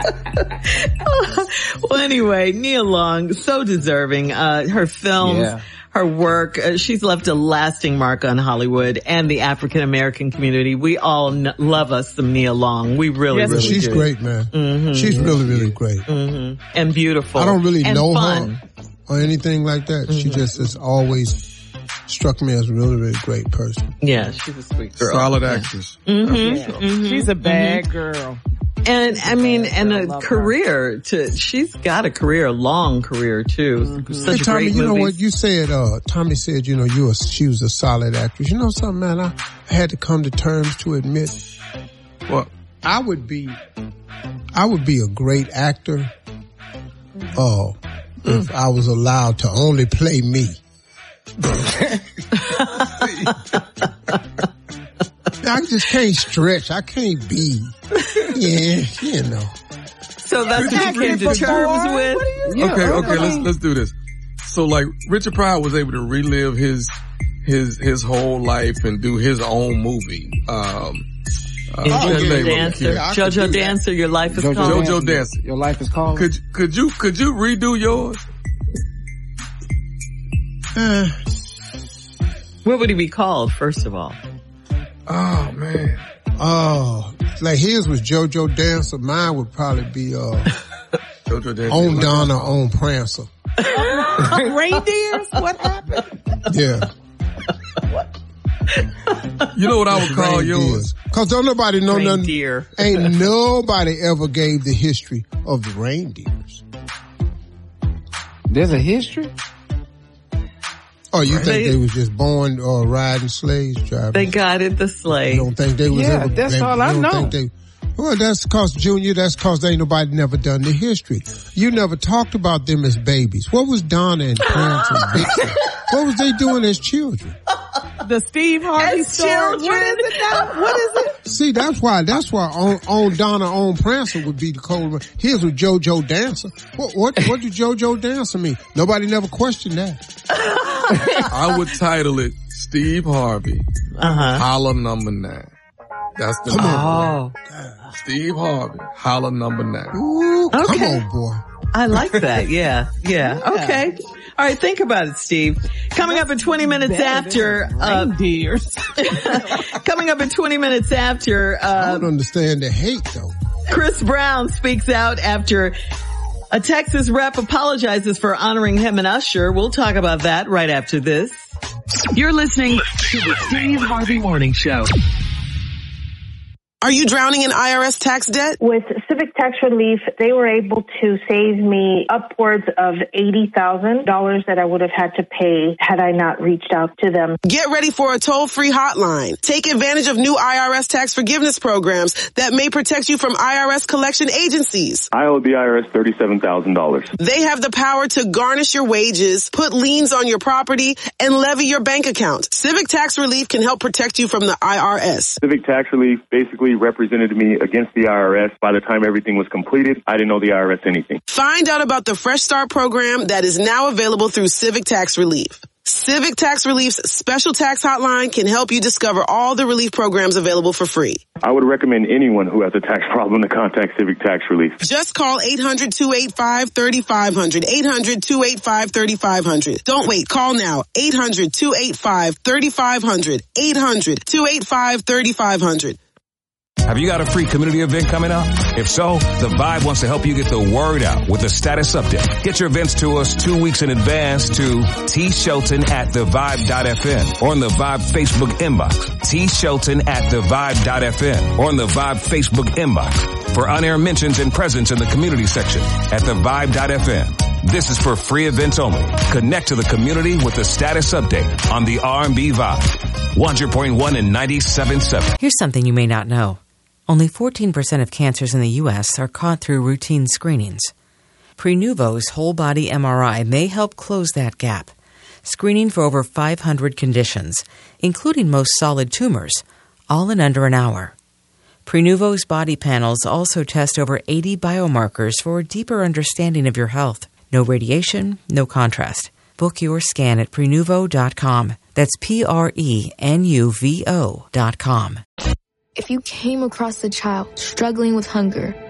Well, anyway, Nia Long, so deserving. Her films, her work, she's left a lasting mark on Hollywood and the African American community. We all love us some Nia Long. We really do. She's great, man. Mm-hmm. She's really, really great. Mm-hmm. And beautiful. I don't really know fun. her or anything like that. Mm-hmm. She just has always struck me as a really, really great person. Yeah, she's a sweet girl. Solid actress. Mm-hmm. She's a bad girl. And I mean, and a career she's got a career, a long career too. Mm-hmm. Such hey, Tommy, great you know movies. what you said, Tommy said, you know, she was a solid actress. You know something, man, I had to come to terms to admit, well, I would be a great actor, if I was allowed to only play me. I just can't stretch. I can't be. Yeah, you know. So that's what you came to terms with? Okay, let's do this. So like Richard Pryor was able to relive his whole life and do his own movie. JoJo Dancer, Your Life is Called. JoJo Dancer, Your Life is Called. Could you redo yours? What would he be called, first of all? Oh, man. Oh, like his was JoJo Dancer. Mine would probably be, JoJo Dancer. On Donna, on Prancer. Reindeers? What happened? Yeah. You know what I would call yours? Cause don't nobody know Reindeer. nothing. Ain't nobody ever gave the history of the reindeers. There's a history? Oh, you think they was just born riding sleighs, driving? They guided the sleigh. You don't think they was ever? Yeah, that's all I know. Well, that's cause Junior, that's cause ain't nobody never done the history. You never talked about them as babies. What was Donna and Clarence and Vixen? What was they doing as children? The Steve Harvey as story. Children. What is it now? What is it? See, that's why on Donna, on Prancer would be the cold. Here's with JoJo Dancer. What did JoJo Dancer mean? Nobody never questioned that. I would title it Steve Harvey, Holla Number 9. That's the name. Steve Harvey, Holla Number 9. Ooh, Okay. Come on, boy. I like that. Yeah. Okay. All right. Think about it, Steve. Coming up in 20 minutes after, reindeers. coming up in 20 minutes after, I don't understand the hate though. Chris Brown speaks out after a Texas rep apologizes for honoring him and Usher. We'll talk about that right after this. You're listening to the Steve Harvey Morning Show. Are you drowning in IRS tax debt? With Civic Tax Relief, they were able to save me upwards of $80,000 that I would have had to pay had I not reached out to them. Get ready for a toll-free hotline. Take advantage of new IRS tax forgiveness programs that may protect you from IRS collection agencies. I owe the IRS $37,000. They have the power to garnish your wages, put liens on your property, and levy your bank account. Civic Tax Relief can help protect you from the IRS. Civic Tax Relief basically represented me against the IRS. By the time everything was completed, I didn't owe the IRS anything. Find out about the Fresh Start program that is now available through Civic Tax Relief. Civic Tax Relief's special tax hotline can help you discover all the relief programs available for free. I would recommend anyone who has a tax problem to contact Civic Tax Relief. Just call 800-285-3500. 800-285-3500. Don't wait. Call now. 800-285-3500. 800-285-3500. Have you got a free community event coming up? If so, The Vibe wants to help you get the word out with a status update. Get your events to us 2 weeks in advance to tshelton@thevibe.fm or on the Vibe Facebook inbox. tshelton@thevibe.fm or on the Vibe Facebook inbox for on-air mentions and presence in the community section at thevibe.fm. This is for free events only. Connect to the community with the status update on the R&B Vibe. 100.1 and 97.7. Here's something you may not know. Only 14% of cancers in the U.S. are caught through routine screenings. Prenuvo's whole-body MRI may help close that gap, screening for over 500 conditions, including most solid tumors, all in under an hour. Prenuvo's body panels also test over 80 biomarkers for a deeper understanding of your health. No radiation, no contrast. Book your scan at Prenuvo.com. That's Prenuvo.com. If you came across a child struggling with hunger,